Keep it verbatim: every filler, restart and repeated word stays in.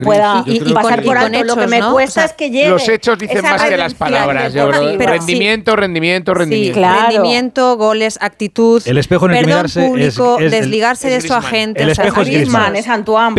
pueda y, y pasar con, por y alto. hechos, Lo que me ¿no? cuesta O sea, es que llegue. Los hechos dicen más que las palabras. Yo creo. Pero rendimiento, sí. rendimiento, rendimiento. Sí, claro. rendimiento, goles, actitud. El espejo en el que perdón mirarse público, es, es desligarse el, de es su Griezmann. agente. El o sea, espejo es Griezmann, Griezmann. Es Antoine,